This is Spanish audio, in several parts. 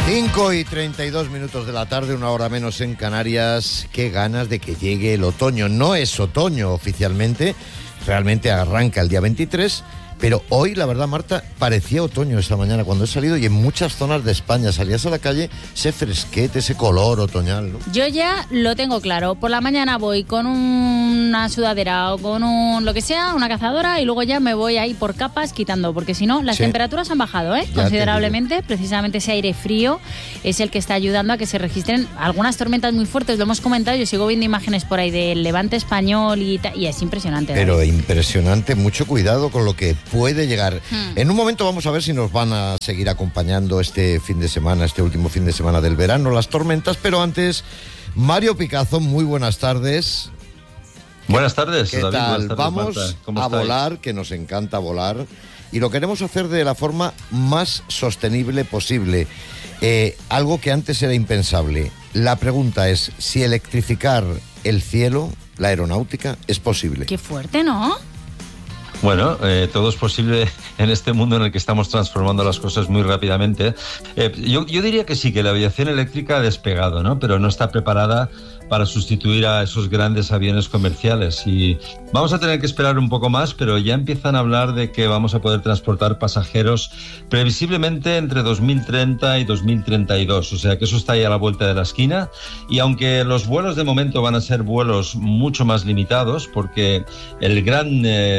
5:32 de la tarde, una hora menos en Canarias. Qué ganas de que llegue el otoño. No es otoño oficialmente, realmente arranca el día 23, pero hoy, la verdad, Marta, parecía otoño esta mañana cuando he salido, y en muchas zonas de España salías a la calle, ese fresquete, ese color otoñal, ¿no? Yo ya lo tengo claro. Por la mañana voy con una sudadera o con lo que sea, una cazadora, y luego ya me voy ahí por capas quitando, porque si no, las temperaturas han bajado considerablemente. Precisamente ese aire frío es el que está ayudando a que se registren algunas tormentas muy fuertes. Lo hemos comentado, yo sigo viendo imágenes por ahí del levante español y es impresionante. Pero impresionante, mucho cuidado con lo que puede llegar. En un momento vamos a ver si nos van a seguir acompañando este fin de semana, este último fin de semana del verano, las tormentas, pero antes, Mario Picazo, muy buenas tardes. Buenas tardes, ¿Qué David. tal? Buenas tardes, Vamos Marta. a volar, que nos encanta volar, y lo queremos hacer de la forma más sostenible posible. Algo que antes era impensable. La pregunta es si electrificar el cielo, la aeronáutica, es posible. Qué fuerte, ¿no? Bueno, todo es posible en este mundo en el que estamos transformando las cosas muy rápidamente. Yo diría que sí, que la aviación eléctrica ha despegado, ¿no? Pero no está preparada para sustituir a esos grandes aviones comerciales. Y vamos a tener que esperar un poco más, pero ya empiezan a hablar de que vamos a poder transportar pasajeros previsiblemente entre 2030 y 2032. O sea que eso está ahí a la vuelta de la esquina. Y aunque los vuelos de momento van a ser vuelos mucho más limitados, porque el gran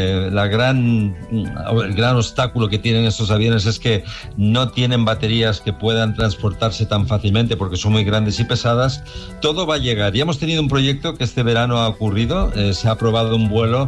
obstáculo que tienen estos aviones es que no tienen baterías que puedan transportarse tan fácilmente porque son muy grandes y pesadas, todo va a llegar. Ya hemos tenido un proyecto que este verano ha ocurrido, se ha aprobado un vuelo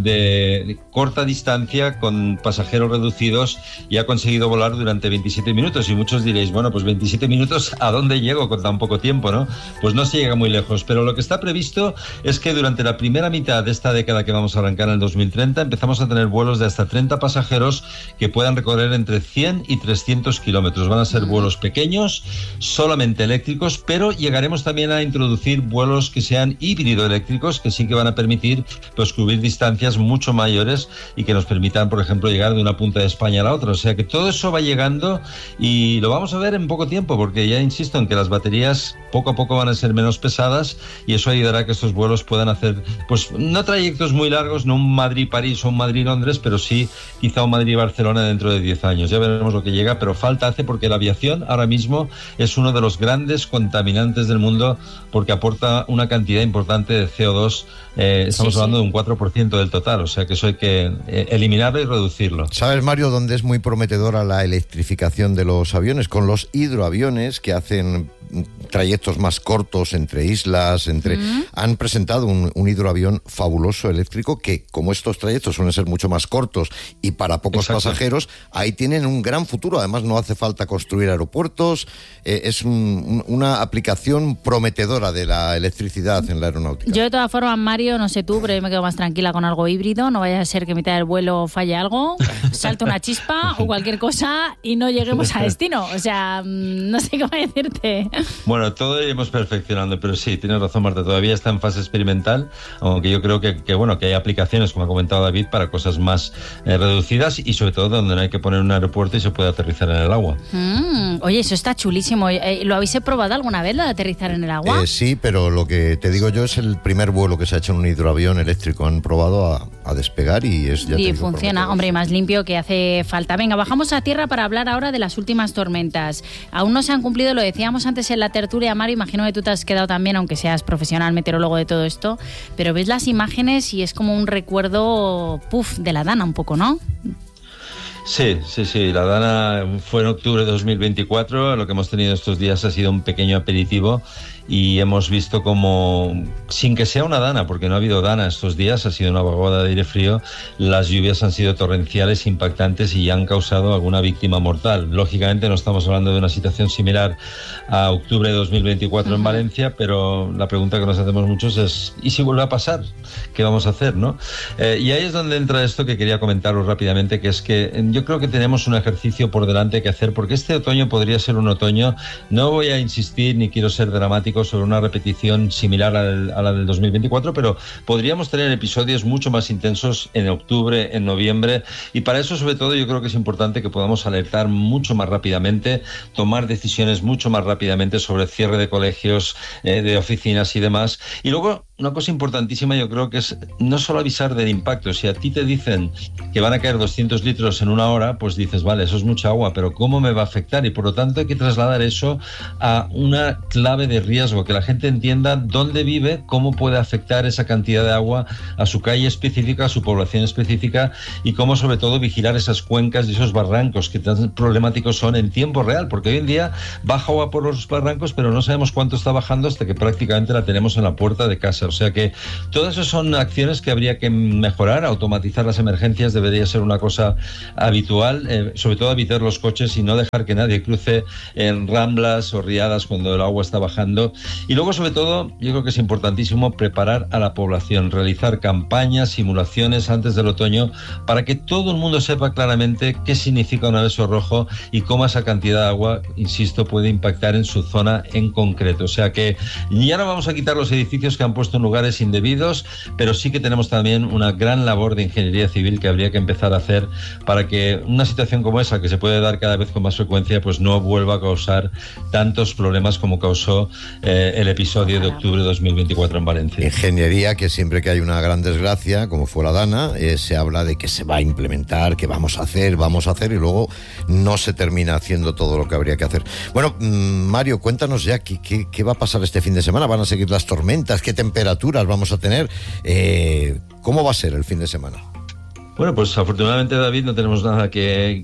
de corta distancia con pasajeros reducidos y ha conseguido volar durante 27 minutos. Y muchos diréis, bueno, pues 27 minutos, ¿a dónde llego con tan poco tiempo, no? Pues no se llega muy lejos, pero lo que está previsto es que durante la primera mitad de esta década que vamos a arrancar en el 2030, empezamos a tener vuelos de hasta 30 pasajeros que puedan recorrer entre 100 y 300 kilómetros. Van a ser vuelos pequeños, solamente eléctricos, pero llegaremos también a introducir vuelos que sean híbrido-eléctricos, que sí que van a permitir pues cubrir distancias mucho mayores y que nos permitan, por ejemplo, llegar de una punta de España a la otra. O sea que todo eso va llegando y lo vamos a ver en poco tiempo, porque ya insisto en que las baterías poco a poco van a ser menos pesadas y eso ayudará a que estos vuelos puedan hacer, pues no trayectos muy largos, no un Madrid-París o un Madrid-Londres, pero sí quizá un Madrid-Barcelona dentro de 10 años. Ya veremos lo que llega, pero falta hace, porque la aviación ahora mismo es uno de los grandes contaminantes del mundo, porque aporta una cantidad importante de CO2. Estamos hablando de un 4% del total, o sea que eso hay que eliminarlo y reducirlo. ¿Sabes, Mario, dónde es muy prometedora la electrificación de los aviones? Con los hidroaviones, que hacen trayectos más cortos entre islas, han presentado un hidroavión fabuloso eléctrico que, como estos trayectos suelen ser mucho más cortos y para pocos pasajeros, ahí tienen un gran futuro. Además, no hace falta construir aeropuertos. Es una aplicación prometedora de la electricidad en la aeronáutica. Yo, de todas formas, Mario, no sé tú, pero yo me quedo más tranquila con algo híbrido. No vaya a ser que a mitad del vuelo falle algo, salte una chispa o cualquier cosa y no lleguemos a destino. O sea, no sé cómo decirte. Bueno, todo iremos perfeccionando, pero sí, tienes razón, Marta, todavía está en fase experimental, aunque yo creo que hay aplicaciones, como ha comentado David, para cosas más reducidas y sobre todo donde no hay que poner un aeropuerto y se puede aterrizar en el agua. Oye, eso está chulísimo. ¿Lo habéis probado alguna vez, lo de aterrizar en el agua? Sí, pero lo que te digo yo es el primer vuelo que se ha hecho en un hidroavión eléctrico. Han probado a despegar y es ya. Y funciona, hombre, más limpio que hace falta. Venga, bajamos a tierra para hablar ahora de las últimas tormentas. Aún no se han cumplido, lo decíamos antes en la tertulia, Mario, imagino que tú te has quedado también, aunque seas profesional meteorólogo de todo esto, pero ves las imágenes y es como un recuerdo, de la Dana un poco, ¿no? Sí, la Dana fue en octubre de 2024, lo que hemos tenido estos días ha sido un pequeño aperitivo y hemos visto como, sin que sea una Dana, porque no ha habido Dana estos días, ha sido una vaguada de aire frío, las lluvias han sido torrenciales, impactantes y han causado alguna víctima mortal. Lógicamente no estamos hablando de una situación similar a octubre de 2024 en Valencia, pero la pregunta que nos hacemos muchos es, ¿y si vuelve a pasar? ¿Qué vamos a hacer, no? Y ahí es donde entra esto que quería comentaros rápidamente, que es que yo creo que tenemos un ejercicio por delante que hacer, porque este otoño podría ser un otoño, no voy a insistir ni quiero ser dramático sobre una repetición similar a la del 2024, pero podríamos tener episodios mucho más intensos en octubre, en noviembre, y para eso sobre todo yo creo que es importante que podamos alertar mucho más rápidamente, tomar decisiones mucho más rápidamente sobre cierre de colegios, de oficinas y demás. Y luego, una cosa importantísima yo creo que es no solo avisar del impacto. Si a ti te dicen que van a caer 200 litros en una hora, pues dices, vale, eso es mucha agua, pero ¿cómo me va a afectar? Y por lo tanto hay que trasladar eso a una clave de riesgo, que la gente entienda dónde vive, cómo puede afectar esa cantidad de agua a su calle específica, a su población específica, y cómo sobre todo vigilar esas cuencas y esos barrancos que tan problemáticos son en tiempo real, porque hoy en día baja agua por los barrancos, pero no sabemos cuánto está bajando hasta que prácticamente la tenemos en la puerta de casa. O sea que todas esas son acciones que habría que mejorar. Automatizar las emergencias debería ser una cosa habitual, sobre todo evitar los coches y no dejar que nadie cruce en ramblas o riadas cuando el agua está bajando. Y luego, sobre todo, yo creo que es importantísimo preparar a la población, realizar campañas, simulaciones antes del otoño para que todo el mundo sepa claramente qué significa un aviso rojo y cómo esa cantidad de agua, insisto, puede impactar en su zona en concreto. O sea que ya no vamos a quitar los edificios que han puesto en lugares indebidos, pero sí que tenemos también una gran labor de ingeniería civil que habría que empezar a hacer para que una situación como esa, que se puede dar cada vez con más frecuencia, pues no vuelva a causar tantos problemas como causó el episodio de octubre de 2024 en Valencia. Ingeniería que siempre que hay una gran desgracia, como fue la Dana, se habla de que se va a implementar, que vamos a hacer, y luego no se termina haciendo todo lo que habría que hacer. Bueno, Mario, cuéntanos ya qué va a pasar este fin de semana. ¿Van a seguir las tormentas? ¿Qué temperaturas vamos a tener? ¿Cómo va a ser el fin de semana? Bueno, pues afortunadamente, David, no tenemos nada que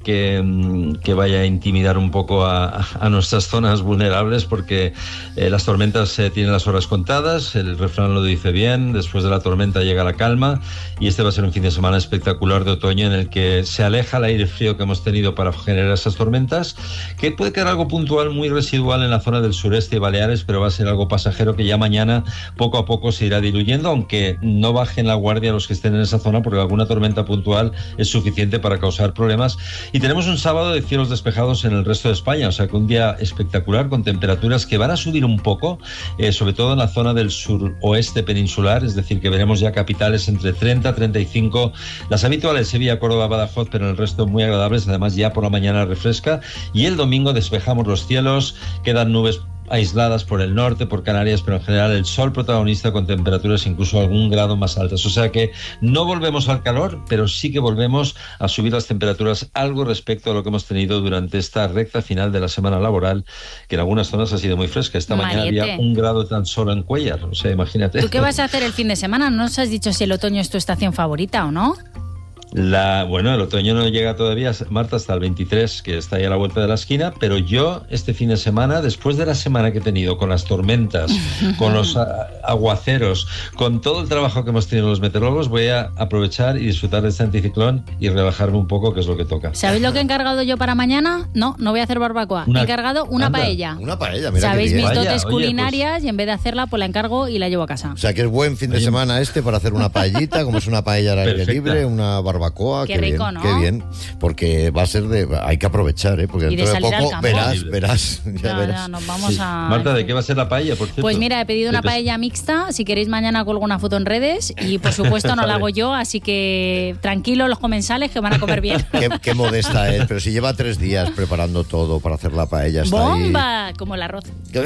vaya a intimidar un poco a nuestras zonas vulnerables, porque las tormentas tienen las horas contadas, el refrán lo dice bien, después de la tormenta llega la calma, y este va a ser un fin de semana espectacular de otoño en el que se aleja el aire frío que hemos tenido para generar esas tormentas, que puede quedar algo puntual, muy residual en la zona del sureste y Baleares, pero va a ser algo pasajero que ya mañana poco a poco se irá diluyendo, aunque no bajen la guardia los que estén en esa zona, porque alguna tormenta puntual es suficiente para causar problemas. Y tenemos un sábado de cielos despejados en el resto de España, o sea que un día espectacular con temperaturas que van a subir un poco, sobre todo en la zona del suroeste peninsular, es decir, que veremos ya capitales entre 30, 35, las habituales Sevilla, Córdoba, Badajoz, pero en el resto muy agradables. Además ya por la mañana refresca, y el domingo despejamos los cielos, quedan nubes aisladas por el norte, por Canarias, pero en general el sol protagonista con temperaturas incluso algún grado más altas. O sea que no volvemos al calor, pero sí que volvemos a subir las temperaturas algo respecto a lo que hemos tenido durante esta recta final de la semana laboral, que en algunas zonas ha sido muy fresca. Esta mañana había 1 grado tan solo en Cuéllar, o sea, imagínate. ¿Tú qué vas a hacer el fin de semana? ¿No nos has dicho si el otoño es tu estación favorita o no? Bueno, el otoño no llega todavía, Marta, hasta el 23, que está ahí a la vuelta de la esquina, pero yo este fin de semana, después de la semana que he tenido con las tormentas, con los aguaceros, con todo el trabajo que hemos tenido los meteorólogos, voy a aprovechar y disfrutar de este anticiclón y relajarme un poco, que es lo que toca. ¿Sabéis lo que he encargado yo para mañana? No voy a hacer barbacoa. He encargado una paella. Una paella, mira. ¿Sabéis mis dotes Vaya, culinarias? pues... Y en vez de hacerla, pues la encargo y la llevo a casa. O sea que es buen fin de semana para hacer una paellita, como es una paella al aire libre, una barbacoa. Qué rico, bien, ¿no? Qué bien, porque va a ser hay que aprovechar, porque y dentro de poco verás. verás. Ya, nos vamos a... Marta, ¿de qué va a ser la paella, por cierto? Pues mira, he pedido una paella mixta. Si queréis mañana colgo una foto en redes, y por supuesto no la hago yo, así que tranquilos los comensales, que van a comer bien. Qué modesta es, pero si lleva 3 días preparando todo para hacer la paella. Está ¡bomba! Ahí. Como el arroz.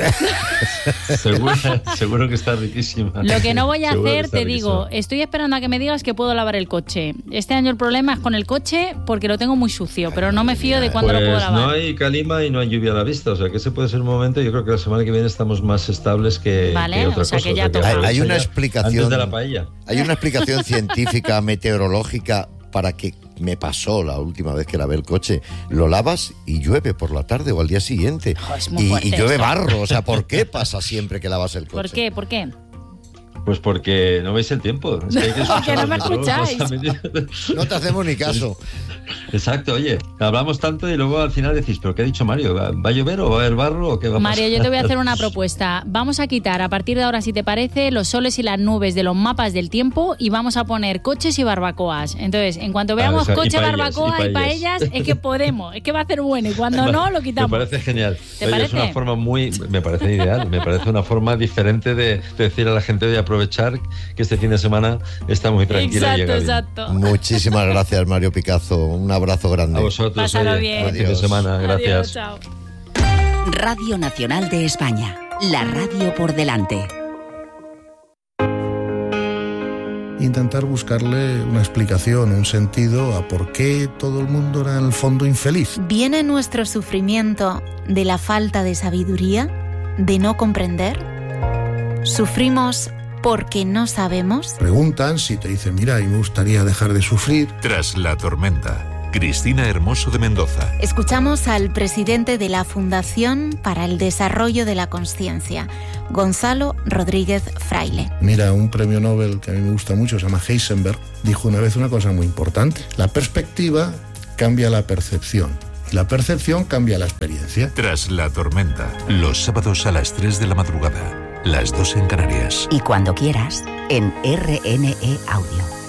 Seguro que está riquísima. Lo que no voy a hacer, te digo, estoy esperando a que me digas que puedo lavar el coche. Este año el problema es con el coche, porque lo tengo muy sucio, pero no me fío de cuándo lo puedo lavar. No hay calima y no hay lluvia a la vista, o sea que ese puede ser un momento. Yo creo que la semana que viene estamos más estables que otra cosa. Que ya toca. Hay una explicación. Antes de la paella. Hay una explicación científica, meteorológica, para que me pasó la última vez que lavé el coche. Lo lavas y llueve por la tarde o al día siguiente. Y llueve barro. O sea, ¿por qué pasa siempre que lavas el coche? ¿Por qué? Pues porque no veis el tiempo. Es que hay que no me escucháis. No te hacemos ni caso. Exacto, oye. Hablamos tanto y luego al final decís, ¿pero qué ha dicho Mario? ¿Va a llover o va a haber barro o qué va a pasar? Mario, yo te voy a hacer una propuesta. Vamos a quitar a partir de ahora, si te parece, los soles y las nubes de los mapas del tiempo y vamos a poner coches y barbacoas. Entonces, en cuanto veamos coche, barbacoa y paellas, es que podemos, es que va a hacer bueno y cuando no, lo quitamos. Me parece genial. ¿Te parece? Es una forma me parece ideal, me parece una forma diferente de decir a la gente de aprovechar que este fin de semana está muy tranquilo. Exacto. Muchísimas gracias, Mario Picazo. Un abrazo grande. A vosotros. Pásalo bien. Buen fin de semana. Adiós, Gracias. chao. Radio Nacional de España. La radio por delante. Intentar buscarle una explicación, un sentido a por qué todo el mundo era en el fondo infeliz. ¿Viene nuestro sufrimiento de la falta de sabiduría, de no comprender? ¿Sufrimos porque no sabemos? Preguntan si te dicen, mira, y me gustaría dejar de sufrir. Tras la tormenta. Cristina Hermoso de Mendoza. Escuchamos al presidente de la Fundación para el Desarrollo de la Consciencia, Gonzalo Rodríguez Fraile. Mira, un premio Nobel que a mí me gusta mucho, se llama Heisenberg, dijo una vez una cosa muy importante. La perspectiva cambia la percepción. Y la percepción cambia la experiencia. Tras la tormenta. Los sábados a las 3 de la madrugada. Las 2 en Canarias. Y cuando quieras, en RNE Audio.